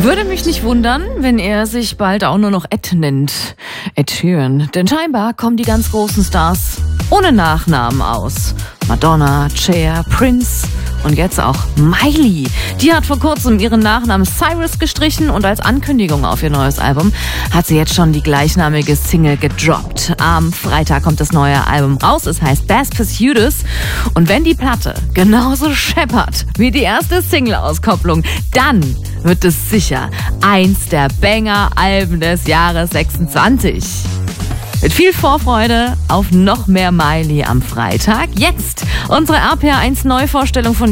Würde mich nicht wundern, wenn er sich bald auch nur noch Ed nennt. Ed Sheeran. Denn scheinbar kommen die ganz großen Stars ohne Nachnamen aus. Madonna, Cher, Prince und jetzt auch Miley. Die hat vor kurzem ihren Nachnamen Cyrus gestrichen und als Ankündigung auf ihr neues Album hat sie jetzt schon die gleichnamige Single gedroppt. Am Freitag kommt das neue Album raus. Es heißt Best Pursuits. Und wenn die Platte genauso scheppert wie die erste Single-Auskopplung, dann wird es sicher eins der Banger-Alben des Jahres 26. Mit viel Vorfreude auf noch mehr Miley am Freitag. Jetzt unsere RPR1 Neuvorstellung von